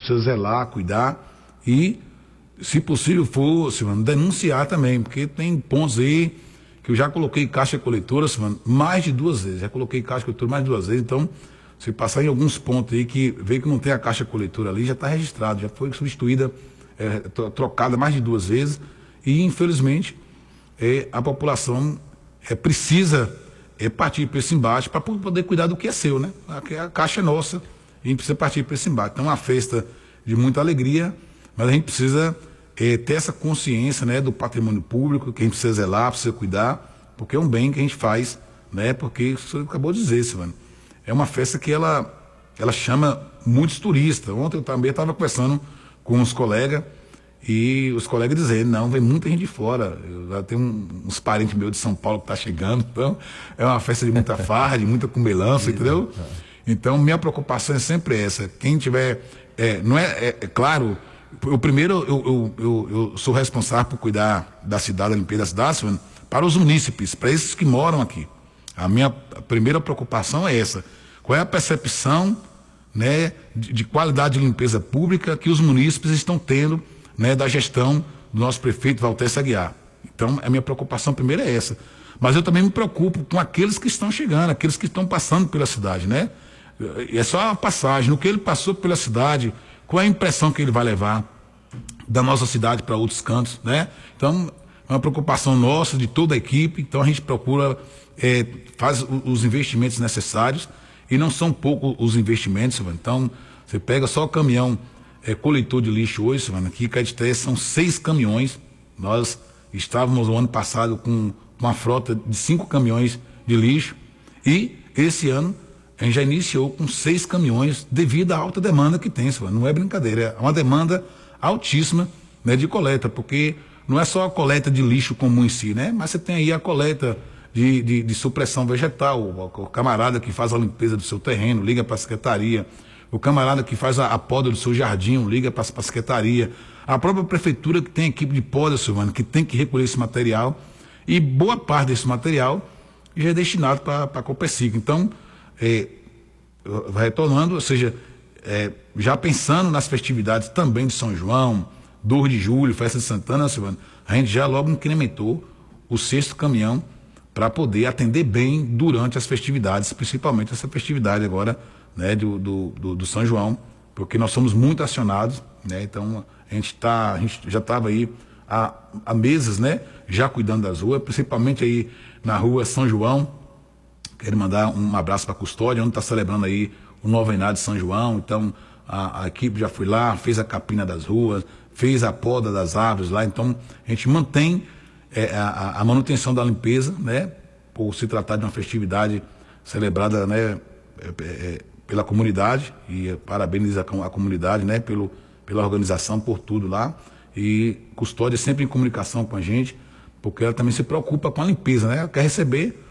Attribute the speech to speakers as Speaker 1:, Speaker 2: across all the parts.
Speaker 1: precisa zelar, cuidar e, se possível for, Silvano, denunciar também, porque tem pontos aí que eu já coloquei caixa coletora, Silvano, mais de 2 vezes. Já coloquei caixa coletora mais de 2 vezes, então, se passar em alguns pontos aí que vê que não tem a caixa coletora ali, já está registrado, já foi substituída, trocada mais de 2 vezes e, infelizmente, a população precisa partir para esse embate para poder cuidar do que é seu, né? A caixa é nossa, a gente precisa partir para esse embate. Então, é uma festa de muita alegria, mas a gente precisa ter essa consciência, né, do patrimônio público, que a gente precisa zelar, precisa cuidar, porque é um bem que a gente faz, né? Porque, o senhor acabou de dizer, Silvano, é uma festa que ela chama muitos turistas. Ontem eu também estava conversando com uns colegas, e os colegas dizendo, não, vem muita gente de fora. Eu já tenho uns parentes meus de São Paulo que tá chegando, então é uma festa de muita farra, de muita comilança, entendeu? Então, minha preocupação é sempre essa. Quem tiver, claro, primeiro eu sou responsável por cuidar da cidade, da limpeza da cidade, para os munícipes, para esses que moram aqui. A minha primeira preocupação é essa. Qual é a percepção, né, de qualidade de limpeza pública que os munícipes estão tendo, né, da gestão do nosso prefeito Valter Aguiar. Então, a minha preocupação primeira é essa. Mas eu também me preocupo com aqueles que estão chegando, aqueles que estão passando pela cidade, né? É só a passagem, no que ele passou pela cidade, qual é a impressão que ele vai levar da nossa cidade para outros cantos, né? Então, é uma preocupação nossa, de toda a equipe. Então, a gente procura, faz os investimentos necessários, e não são poucos os investimentos. Então, você pega só o caminhão coletor de lixo hoje, aqui em Caetité são 6 caminhões. Nós estávamos no ano passado com uma frota de 5 caminhões de lixo, e esse ano a gente já iniciou com 6 caminhões devido à alta demanda que tem, não é brincadeira, é uma demanda altíssima, né, de coleta, porque não é só a coleta de lixo comum em si, né, mas você tem aí a coleta de supressão vegetal, o camarada que faz a limpeza do seu terreno, liga para a secretaria, o camarada que faz a poda do seu jardim, liga para a secretaria, a própria prefeitura que tem equipe de poda, Silvano, que tem que recolher esse material, e boa parte desse material já é destinado para a Copérsiga. Então, vai retornando, ou seja, já pensando nas festividades também de São João, 2 de julho, festa de Santana, Silvano, a gente já logo incrementou o 6º caminhão para poder atender bem durante as festividades, principalmente essa festividade agora, né, do São João, porque nós somos muito acionados, né? Então a gente já estava aí há meses, né, já cuidando das ruas, principalmente aí na rua São João. Quero mandar um abraço para a Custódia, onde está celebrando aí o novenário de São João. Então a equipe já foi lá, fez a capina das ruas, fez a poda das árvores lá. Então a gente mantém a manutenção da limpeza, né, por se tratar de uma festividade celebrada, né, pela comunidade, e parabenizo a comunidade, né, pela organização, por tudo lá. E Custódia sempre em comunicação com a gente, porque ela também se preocupa com a limpeza, né? Ela quer receber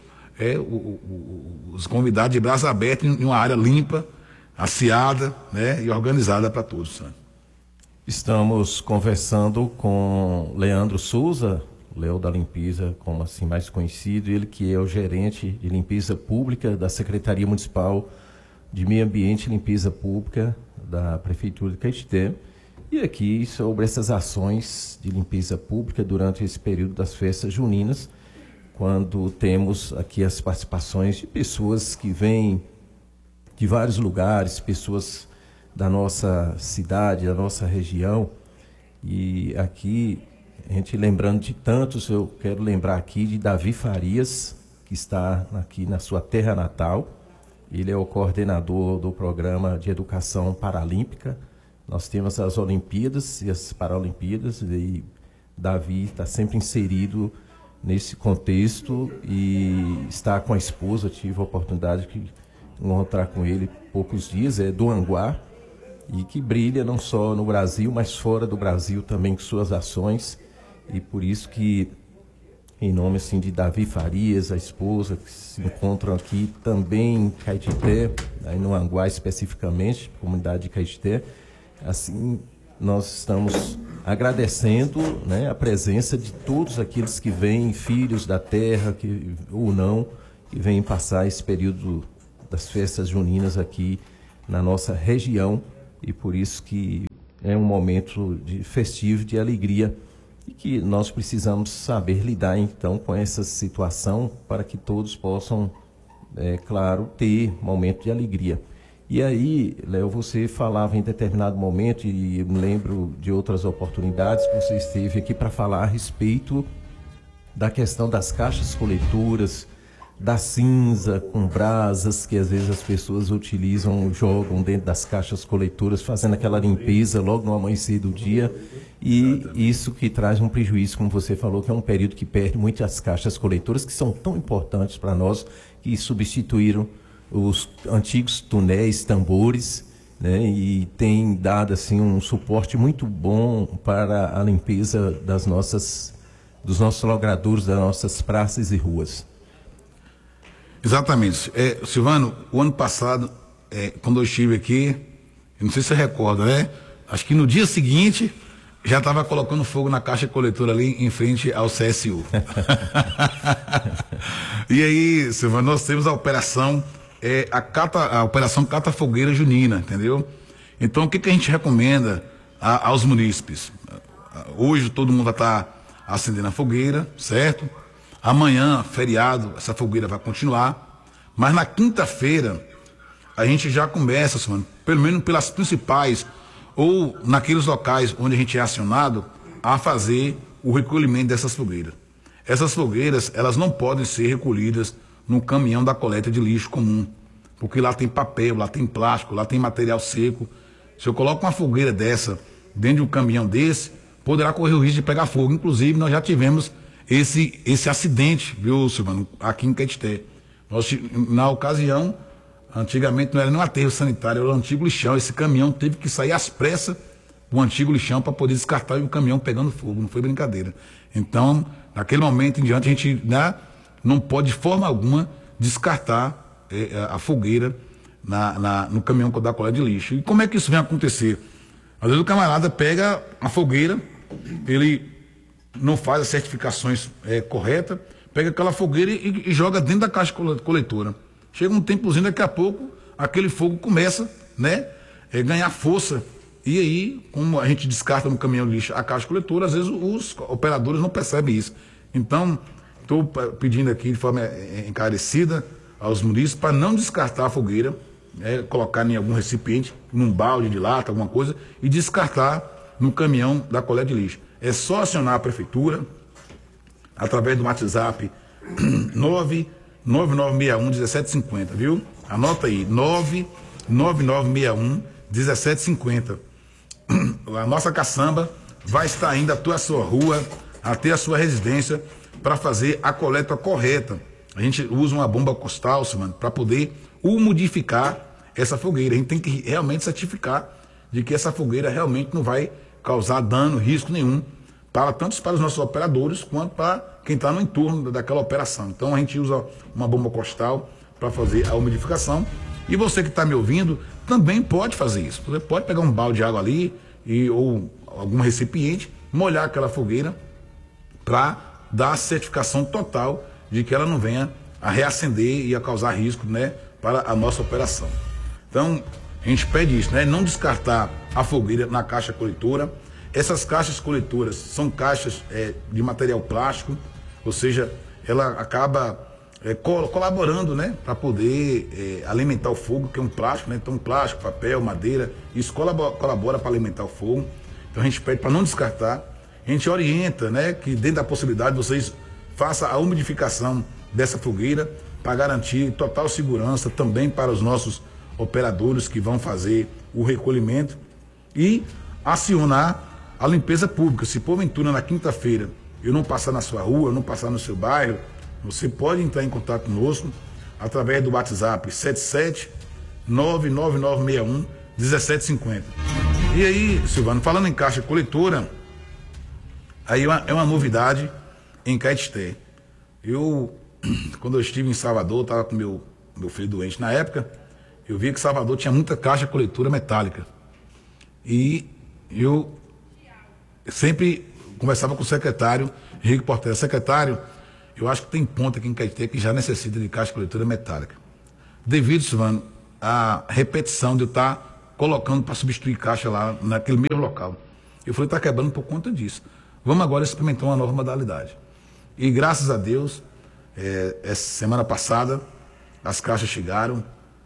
Speaker 1: os convidados de braços abertos em uma área limpa, asseada, né, e organizada para todos. Né?
Speaker 2: Estamos conversando com Leandro Souza, Léo da Limpeza, como assim mais conhecido, ele que é o gerente de limpeza pública da Secretaria Municipal de Meio Ambiente e Limpeza Pública da Prefeitura de Caetité, e aqui sobre essas ações de limpeza pública durante esse período das festas juninas, quando temos aqui as participações de pessoas que vêm de vários lugares, pessoas da nossa cidade, da nossa região, e aqui, a gente lembrando de tantos, eu quero lembrar aqui de Davi Farias, que está aqui na sua terra natal. Ele é o coordenador do programa de educação paralímpica. Nós temos as Olimpíadas e as Paralimpíadas, e Davi está sempre inserido nesse contexto e está com a esposa. Tive a oportunidade de encontrar com ele há poucos dias, é do Anguá, e que brilha não só no Brasil, mas fora do Brasil também com suas ações. E por isso que, em nome assim, de Davi Farias, a esposa, que se encontram aqui também em Caetité, aí no Anguá especificamente, comunidade de Caetité, assim, nós estamos agradecendo, né, a presença de todos aqueles que vêm, filhos da terra, que, ou não, que vêm passar esse período das festas juninas aqui na nossa região, e por isso que é um momento de festivo, de alegria, e que nós precisamos saber lidar então com essa situação para que todos possam, claro, ter momento de alegria. E aí, Léo, você falava em determinado momento, e eu me lembro de outras oportunidades que você esteve aqui para falar a respeito da questão das caixas coletoras, da cinza com brasas que às vezes as pessoas utilizam, jogam dentro das caixas coletoras, fazendo aquela limpeza logo no amanhecer do dia, e isso que traz um prejuízo, como você falou, que é um período que perde muitas caixas coletoras que são tão importantes para nós, que substituíram os antigos tonéis, tambores, né, e tem dado assim um suporte muito bom para a limpeza dos nossos logradouros, das nossas praças e ruas.
Speaker 1: Exatamente. Silvano, o ano passado, quando eu estive aqui, eu não sei se você recorda, né? Acho que no dia seguinte já estava colocando fogo na caixa coletora ali em frente ao CSU. E aí, Silvano, nós temos a operação, a operação Cata Fogueira Junina, entendeu? Então, o que a gente recomenda aos munícipes? Hoje todo mundo vai estar acendendo a fogueira, certo? Amanhã, feriado, essa fogueira vai continuar, mas na quinta-feira a gente já começa, pelo menos pelas principais ou naqueles locais onde a gente é acionado, a fazer o recolhimento dessas fogueiras. Essas fogueiras, elas não podem ser recolhidas no caminhão da coleta de lixo comum, porque lá tem papel, lá tem plástico, lá tem material seco. Se eu coloco uma fogueira dessa dentro de um caminhão desse, poderá correr o risco de pegar fogo. Inclusive, nós já tivemos esse acidente, viu, Silvano, aqui em Caetité. Na ocasião, antigamente não era nem um aterro sanitário, era um antigo lixão. Esse caminhão teve que sair às pressas do antigo lixão para poder descartar, e o caminhão pegando fogo, não foi brincadeira. Então, naquele momento em diante, a gente não pode de forma alguma descartar a fogueira no caminhão da coleta de lixo. E como é que isso vem acontecer? Às vezes o camarada pega a fogueira, ele não faz as certificações corretas, pega aquela fogueira e joga dentro da caixa coletora. Chega um tempozinho, daqui a pouco, aquele fogo começa, a ganhar força. E aí, como a gente descarta no caminhão de lixo a caixa coletora, às vezes os operadores não percebem isso. Então, estou pedindo aqui de forma encarecida aos munícipes para não descartar a fogueira, colocar em algum recipiente, num balde de lata, alguma coisa, e descartar no caminhão da coleta de lixo. É só acionar a prefeitura através do WhatsApp 99961-1750, viu? Anota aí, 99961-1750. A nossa caçamba vai estar indo até a sua rua, até a sua residência, para fazer a coleta correta. A gente usa uma bomba costal, para poder umidificar essa fogueira. A gente tem que realmente certificar de que essa fogueira realmente não vai causar dano, risco nenhum, tanto para os nossos operadores, quanto para quem está no entorno daquela operação. Então a gente usa uma bomba costal para fazer a umidificação. E você que está me ouvindo, também pode fazer isso. Você pode pegar um balde de água ali, ou algum recipiente, molhar aquela fogueira, para dar a certificação total de que ela não venha a reacender e a causar risco, para a nossa operação. Então, a gente pede isso, não descartar a fogueira na caixa coletora. Essas caixas coletoras são caixas de material plástico, ou seja, ela acaba colaborando, para poder alimentar o fogo, que é um plástico, Então, plástico, papel, madeira, isso colabora para alimentar o fogo. Então, a gente pede para não descartar. A gente orienta, que dentro da possibilidade vocês façam a umidificação dessa fogueira para garantir total segurança também para os nossos operadores que vão fazer o recolhimento e acionar a limpeza pública. Se porventura na quinta-feira eu não passar na sua rua, eu não passar no seu bairro, você pode entrar em contato conosco através do WhatsApp 77-99961-1750. E aí, Silvano, falando em caixa coletora, aí é uma novidade em Caetité. Quando eu estive em Salvador, estava com meu filho doente na época, eu vi que Salvador tinha muita caixa coletora metálica. E eu sempre conversava com o secretário, Henrique Portela. Secretário, eu acho que tem ponto aqui em Caetité que já necessita de caixa coletora metálica. Devido, Silvano, à repetição de eu estar colocando para substituir caixa lá naquele mesmo local. Eu falei, está quebrando por conta disso. Vamos agora experimentar uma nova modalidade. E graças a Deus, essa semana passada, as caixas chegaram.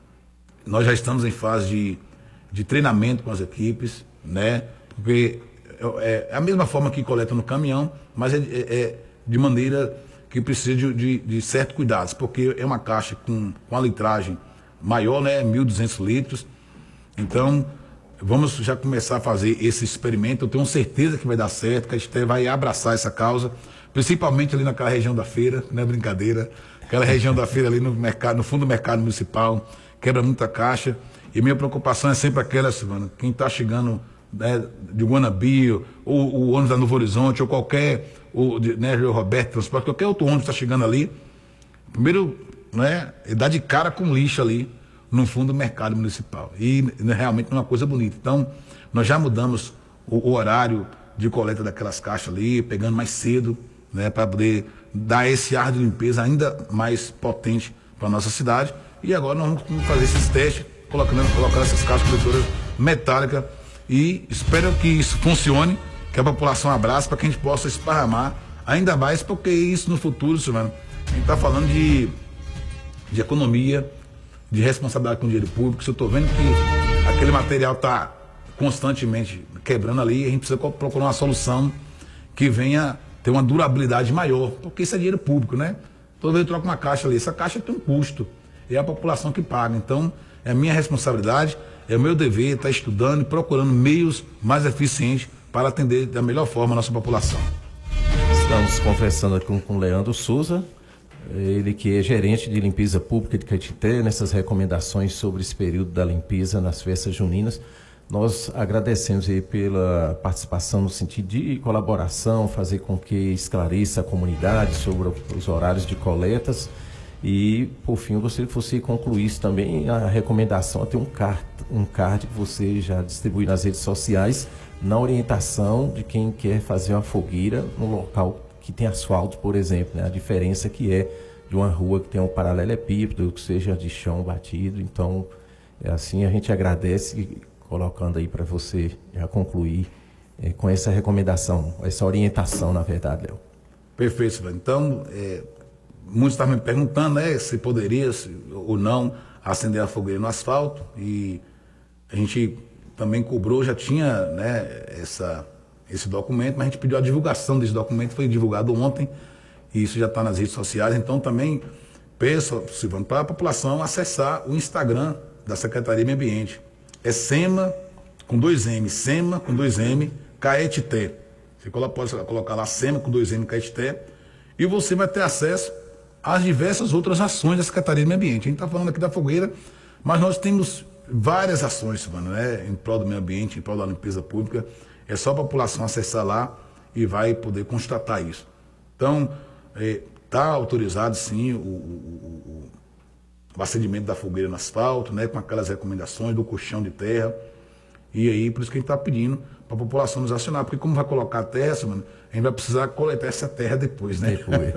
Speaker 1: Nós já estamos em fase de treinamento com as equipes, né? Porque é a mesma forma que coleta no caminhão, mas é de maneira que precisa de certos cuidados, porque é uma caixa com a litragem maior, né? 1.200 litros. Então, vamos já começar a fazer esse experimento. Eu tenho certeza que vai dar certo, que a gente vai abraçar essa causa, principalmente ali naquela região da feira, não é brincadeira, aquela região da feira ali no mercado, no fundo do mercado municipal, quebra muita caixa. E minha preocupação é sempre aquela, Silvana, quem está chegando, né, de Guanabi, ou o ônibus da Novo Horizonte, ou qualquer, né, Roberto Transporte, qualquer outro ônibus está chegando ali, primeiro, né, dá de cara com lixo ali no fundo do mercado municipal. E realmente não é uma coisa bonita. Então, nós já mudamos o horário de coleta daquelas caixas ali, pegando mais cedo, né, para poder dar esse ar de limpeza ainda mais potente para a nossa cidade. E agora nós vamos fazer esses testes, colocando essas caixas coletoras metálicas, e espero que isso funcione, que a população abrace, para que a gente possa esparramar ainda mais, porque isso no futuro, Silvano, a gente está falando de economia, de responsabilidade com o dinheiro público. Se eu estou vendo que aquele material está constantemente quebrando ali, a gente precisa procurar uma solução que venha ter uma durabilidade maior, porque isso é dinheiro público, né? Toda vez eu troco uma caixa ali, essa caixa tem um custo, é a população que paga. Então, é a minha responsabilidade, é o meu dever estar estudando e procurando meios mais eficientes para atender da melhor forma a nossa população.
Speaker 2: Estamos conversando aqui com o Leandro Souza, ele que é gerente de limpeza pública de Caetité, nessas recomendações sobre esse período da limpeza nas festas juninas. Nós agradecemos aí pela participação no sentido de colaboração, fazer com que esclareça a comunidade sobre os horários de coletas. E, por fim, você concluísse também a recomendação a ter um card que você já distribui nas redes sociais, na orientação de quem quer fazer uma fogueira no local que tem asfalto, por exemplo, né? A diferença que é de uma rua que tem um paralelepípedo, que seja de chão batido. Então, assim, a gente agradece, colocando aí para você já concluir com essa recomendação, essa orientação, na verdade, Léo.
Speaker 1: Perfeito, Silvano. Então, muitos estavam me perguntando, né, se poderia ou não acender a fogueira no asfalto, e a gente também cobrou, já tinha, né, esse documento, mas a gente pediu a divulgação desse documento, foi divulgado ontem, e isso já está nas redes sociais. Então também peço, Silvano, para a população acessar o Instagram da Secretaria de Meio Ambiente. É SEMA com 2M, SEMA com 2M, Caetité. Você pode colocar lá SEMA com 2M, Caetité, e você vai ter acesso às diversas outras ações da Secretaria de Meio Ambiente. A gente está falando aqui da fogueira, mas nós temos várias ações, Silvano, né, em prol do meio ambiente, em prol da limpeza pública. É só a população acessar lá e vai poder constatar isso. Então, está autorizado sim o acendimento da fogueira no asfalto, né, com aquelas recomendações do colchão de terra. E aí, por isso que a gente está pedindo para a população nos acionar, porque como vai colocar a terra, mano, a gente vai precisar coletar essa terra depois, né? Depois.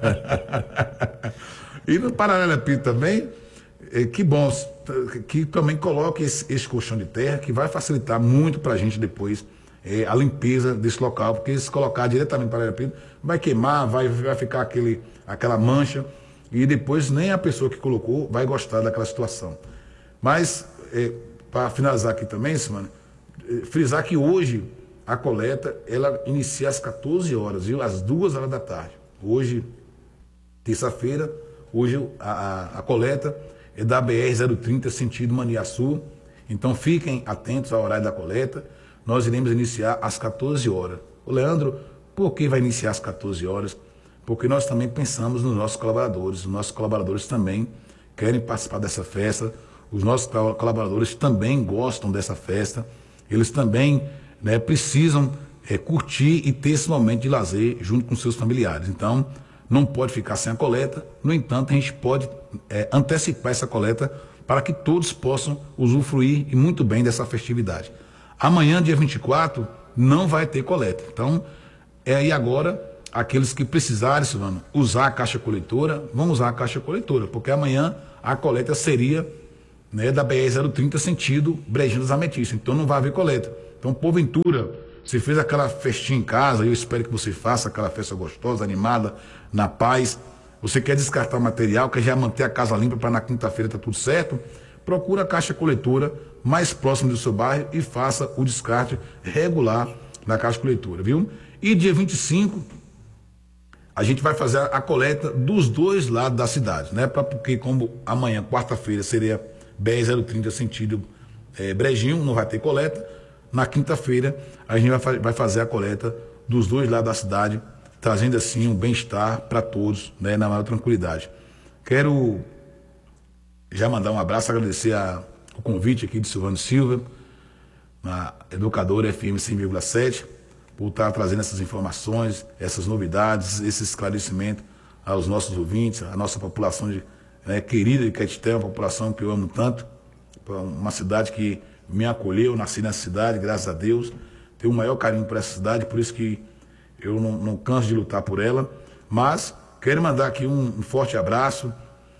Speaker 1: E no paralelepípedo também, que bom que também coloque esse colchão de terra, que vai facilitar muito para a gente depois a limpeza desse local, porque se colocar diretamente para o paralelepípedo, vai queimar, vai ficar aquela mancha, e depois nem a pessoa que colocou vai gostar daquela situação. Mas, para finalizar aqui também, Simone, frisar que hoje a coleta, ela inicia às 14 horas, viu? Às 2 horas da tarde. Hoje, terça-feira, hoje a coleta é da BR-030, sentido Maniaçu. Então fiquem atentos ao horário da coleta. Nós iremos iniciar às 14 horas. O Leandro, por que vai iniciar às 14 horas? Porque nós também pensamos nos nossos colaboradores. Os nossos colaboradores também querem participar dessa festa. Os nossos colaboradores também gostam dessa festa. Eles também, né, precisam curtir e ter esse momento de lazer junto com seus familiares. Então, não pode ficar sem a coleta. No entanto, a gente pode antecipar essa coleta para que todos possam usufruir e muito bem dessa festividade. Amanhã, dia 24, não vai ter coleta. Então, aí agora, aqueles que precisarem, Silvano, usar a caixa coletora, vão usar a caixa coletora, porque amanhã a coleta seria né, da BR-030 sentido Brejinho das Ametistas. Então não vai haver coleta. Então, porventura, você fez aquela festinha em casa, eu espero que você faça aquela festa gostosa, animada, na paz. Você quer descartar o material, quer já manter a casa limpa para na quinta-feira tá tudo certo? Procura a caixa coletora mais próxima do seu bairro e faça o descarte regular na caixa coletora, viu? E dia 25, a gente vai fazer a coleta dos dois lados da cidade, né? Porque como amanhã, quarta-feira, seria BR-030 sentido Brejinho, não vai ter coleta. Na quinta-feira, a gente vai fazer a coleta dos dois lados da cidade, trazendo assim um bem-estar para todos, né? Na maior tranquilidade. Quero já mandar um abraço, agradecer o convite aqui de Silvano Silva, na Educadora FM 100,7, por estar trazendo essas informações, essas novidades, esse esclarecimento aos nossos ouvintes, à nossa população querida de Caetité, uma população que eu amo tanto, uma cidade que me acolheu, nasci nessa cidade, graças a Deus, tenho o maior carinho por essa cidade, por isso que eu não canso de lutar por ela, mas quero mandar aqui um forte abraço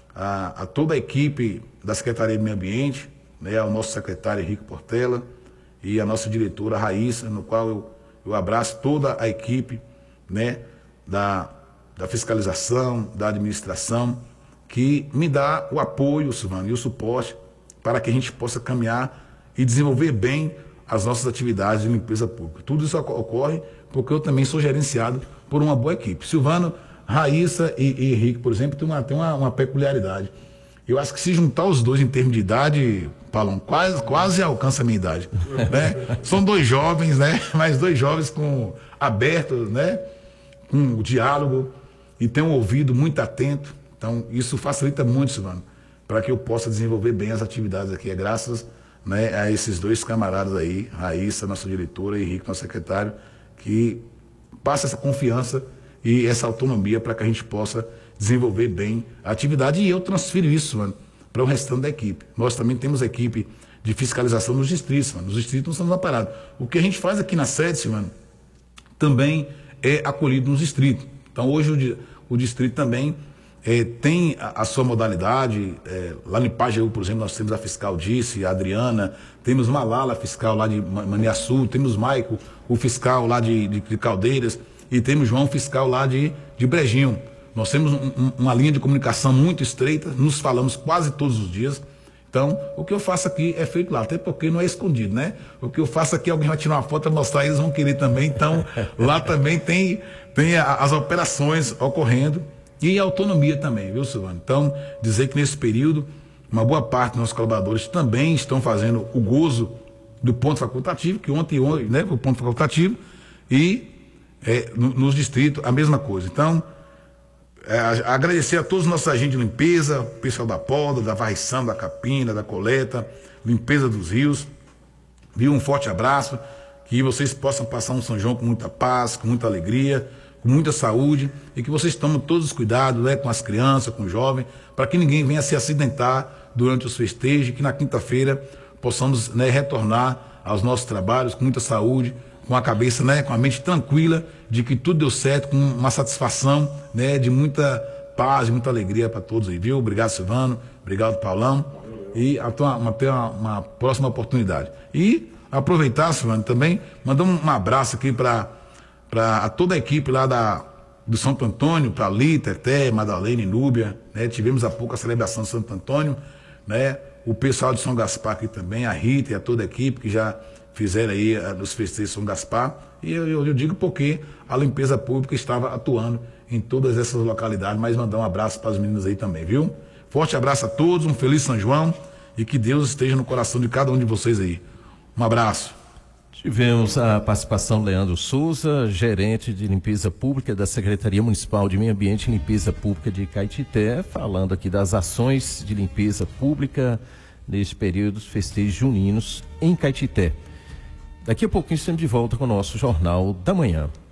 Speaker 1: a toda a equipe da Secretaria de Meio Ambiente, né, ao nosso secretário Henrique Portela e a nossa diretora Raíssa, no qual eu abraço toda a equipe, né, da fiscalização, da administração, que me dá o apoio, Silvano, e o suporte para que a gente possa caminhar e desenvolver bem as nossas atividades de limpeza pública. Tudo isso ocorre porque eu também sou gerenciado por uma boa equipe. Silvano, Raíssa e Henrique, por exemplo, tem uma peculiaridade. Eu acho que se juntar os dois em termos de idade, Paulão, quase alcança a minha idade. Né? São dois jovens, né? Mas dois jovens abertos, né? Com o diálogo e tem um ouvido muito atento. Então, isso facilita muito, Silvano, para que eu possa desenvolver bem as atividades aqui. É graças, né, a esses dois camaradas aí, Raíssa, nossa diretora, e Henrique, nosso secretário, que passa essa confiança e essa autonomia para que a gente possa desenvolver bem a atividade, e eu transfiro isso, mano, para o restante da equipe. Nós também temos equipe de fiscalização nos distritos, mano. Nos distritos não estamos aparados. O que a gente faz aqui na sede, mano, também é acolhido nos distritos. Então hoje o distrito também tem a sua modalidade. Lá no Pajeú, por exemplo, nós temos a fiscal Dice, a Adriana, temos Malala, fiscal lá de Maniaçu, temos Maico, o fiscal lá de Caldeiras, e temos João, fiscal lá de Brejinho. Nós temos uma linha de comunicação muito estreita, nos falamos quase todos os dias. Então, o que eu faço aqui é feito lá, até porque não é escondido, né? O que eu faço aqui, alguém vai tirar uma foto e mostrar, eles vão querer também. Então, lá também tem as operações ocorrendo e a autonomia também, viu, Silvano? Então, dizer que nesse período, uma boa parte dos nossos colaboradores também estão fazendo o gozo do ponto facultativo, que ontem, né, o ponto facultativo, e nos distritos a mesma coisa. Então, agradecer a todos os nossos agentes de limpeza, o pessoal da poda, da varrição, da capina, da coleta, limpeza dos rios. Viu? Um forte abraço, que vocês possam passar um São João com muita paz, com muita alegria, com muita saúde, e que vocês tomem todos os cuidados, né, com as crianças, com os jovens, para que ninguém venha se acidentar durante os festejos, e que na quinta-feira possamos, né, retornar aos nossos trabalhos com muita saúde, com a cabeça, né, com a mente tranquila de que tudo deu certo, com uma satisfação, né, de muita paz, de muita alegria para todos aí, viu? Obrigado, Silvano, obrigado, Paulão, e até uma próxima oportunidade. E aproveitar, Silvano, também mandar um abraço aqui para toda a equipe lá do Santo Antônio, para Ali, Teté, Madalena e Núbia, né? Tivemos há pouco a celebração de Santo Antônio, né? O pessoal de São Gaspar aqui também, a Rita e a toda a equipe que já fizeram aí os festejos de São Gaspar, e eu digo porque a limpeza pública estava atuando em todas essas localidades, mas mandar um abraço para os meninos aí também, viu? Forte abraço a todos, um feliz São João, e que Deus esteja no coração de cada um de vocês aí. Um abraço.
Speaker 2: Tivemos a participação do Leandro Souza, gerente de limpeza pública da Secretaria Municipal de Meio Ambiente e Limpeza Pública de Caetité, falando aqui das ações de limpeza pública neste período dos festejos juninos em Caetité. Daqui a pouquinho estamos de volta com o nosso Jornal da Manhã.